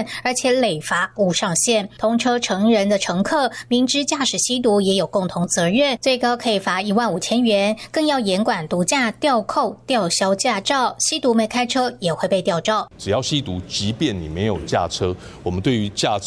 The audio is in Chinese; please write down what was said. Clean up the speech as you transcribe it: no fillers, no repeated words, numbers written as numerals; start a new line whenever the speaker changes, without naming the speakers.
万，而且累罚无上限。同车成人的乘客明知驾驶吸毒也有共同责任，最高可以罚15000元，更要严管毒驾、吊扣、吊销驾照。吸毒没开车也会被吊照。
只要吸毒，即便你没有驾车，我们对于驾